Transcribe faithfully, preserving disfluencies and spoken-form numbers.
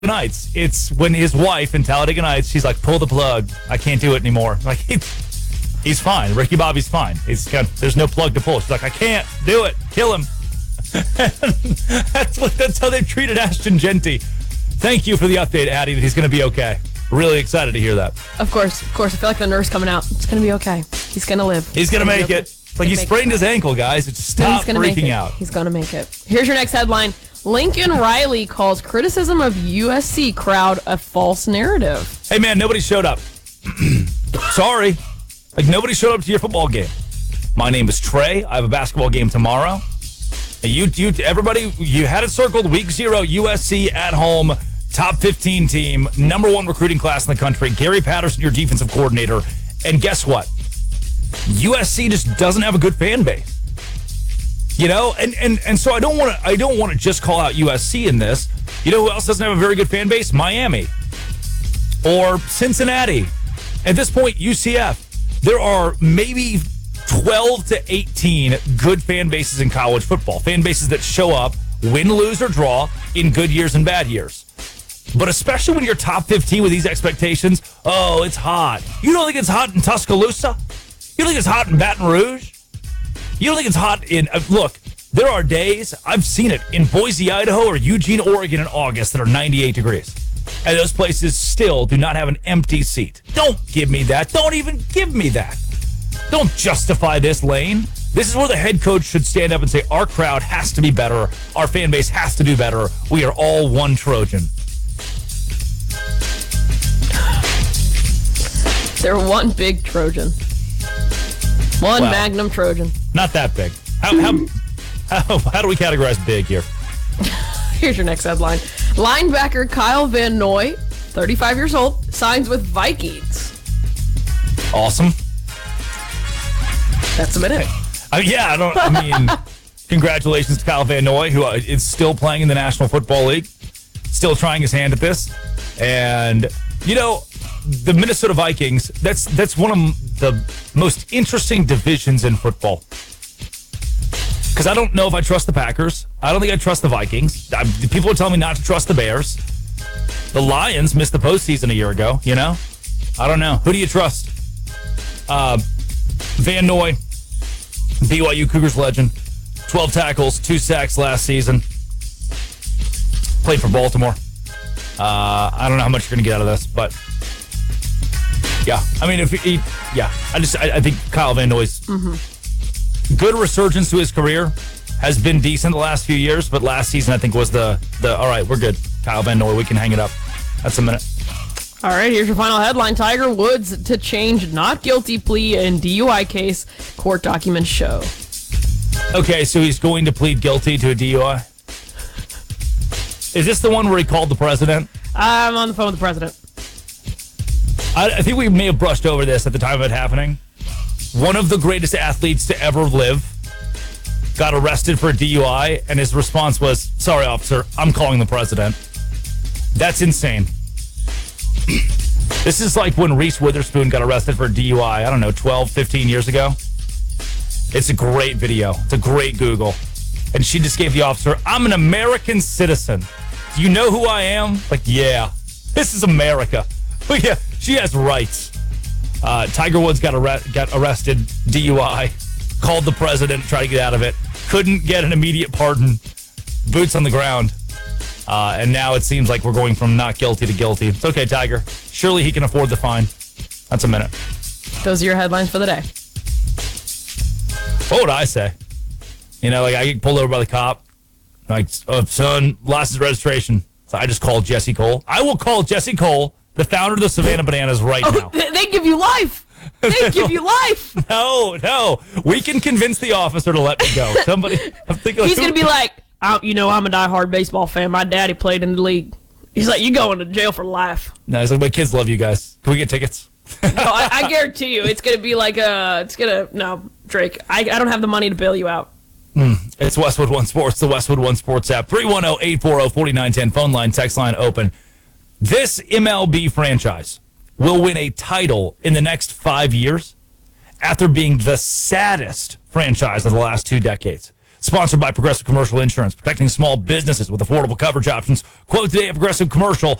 Nights. It's when his wife in Talladega Nights, she's like, pull the plug. I can't do it anymore. Like, he, he's fine. Ricky Bobby's fine. He's got, there's no plug to pull. She's like, I can't do it. Kill him. that's what. That's how they've treated Ashton Genty. Thank you for the update, Addie, that he's going to be okay. Really excited to hear that. Of course. Of course. I feel like the nurse coming out. It's going to be okay. He's going to live. He's going to make okay. it. Like, he sprained his ankle, guys. It's just stop freaking out. He's going to make it. Here's your next headline. Lincoln Riley calls criticism of U S C crowd a false narrative. Hey, man, nobody showed up. Sorry. Like, nobody showed up to your football game. My name is Trey. I have a basketball game tomorrow. You, you, everybody, you had it circled. Week zero, U S C at home, top fifteen team, number one recruiting class in the country. Gary Patterson, your defensive coordinator. And guess what? U S C just doesn't have a good fan base. You know, and, and, and so I don't want to I don't want to just call out U S C in this. You know who else doesn't have a very good fan base? Miami or Cincinnati. At this point, U C F. There are maybe twelve to eighteen good fan bases in college football. Fan bases that show up, win, lose, or draw in good years and bad years. But especially when you're top fifteen with these expectations, oh, it's hot. You don't think it's hot in Tuscaloosa? You don't think it's hot in Baton Rouge? You don't think it's hot in... Uh, look, there are days, I've seen it, in Boise, Idaho, or Eugene, Oregon in August that are ninety-eight degrees. And those places still do not have an empty seat. Don't give me that. Don't even give me that. Don't justify this, Lane. This is where the head coach should stand up and say, our crowd has to be better. Our fan base has to do better. We are all one Trojan. They're one big Trojan. One well, Magnum Trojan. Not that big. How, how, how, how do we categorize big here? Here's your next headline. Linebacker Kyle Van Noy, thirty-five years old, signs with Vikings. Awesome. That's a minute. Uh, yeah, I don't. I mean, congratulations to Kyle Van Noy, who is still playing in the National Football League, still trying his hand at this. And, you know, the Minnesota Vikings, that's that's one of the most interesting divisions in football. Because I don't know if I trust the Packers. I don't think I trust the Vikings. I, people are telling me not to trust the Bears. The Lions missed the postseason a year ago, you know? I don't know. Who do you trust? Uh, Van Noy, B Y U Cougars legend, twelve tackles, two sacks last season. Played for Baltimore. Uh, I don't know how much you're going to get out of this, but yeah. I mean, if he, yeah, I just, I, I think Kyle Van Noy's mm-hmm. good resurgence to his career has been decent the last few years, but last season I think was the, the all right, we're good. Kyle Van Noy, we can hang it up. That's a minute. All right, here's your final headline. Tiger Woods to change not guilty plea in D U I case, court documents show. Okay, so he's going to plead guilty to a D U I? Is this the one where he called the president? I'm on the phone with the president. I, I think we may have brushed over this at the time of it happening. One of the greatest athletes to ever live got arrested for a D U I, and his response was, sorry, officer, I'm calling the president. That's insane. This is like when Reese Witherspoon got arrested for a D U I, I don't know, twelve, fifteen years ago. It's a great video. It's a great Google. And she just gave the officer, I'm an American citizen. Do you know who I am? Like, yeah, this is America. Oh, yeah, she has rights. Uh, Tiger Woods got, arre- got arrested, D U I, called the president, tried to get out of it, couldn't get an immediate pardon, boots on the ground. Uh, and now it seems like we're going from not guilty to guilty. It's okay, Tiger. Surely he can afford the fine. That's a minute. Those are your headlines for the day. What would I say? You know, like I get pulled over by the cop. Like, oh, son, lost his registration. So I just called Jesse Cole. I will call Jesse Cole, the founder of the Savannah Bananas, right oh, now. They give you life. They give you life. No, no. We can convince the officer to let me go. Somebody. I'm thinking, he's going to be like, I, you know, I'm a diehard baseball fan. My daddy played in the league. He's like, you going to jail for life. No, he's like, my kids love you guys. Can we get tickets? No, I, I guarantee you, it's going to be like, uh, it's going to, no, Drake, I, I don't have the money to bail you out. Mm, it's Westwood One Sports, the Westwood One Sports app. three one zero, eight four zero, four nine one zero, phone line, text line open. This M L B franchise will win a title in the next five years after being the saddest franchise of the last two decades. Sponsored by Progressive Commercial Insurance, protecting small businesses with affordable coverage options. Quote today at Progressive Commercial.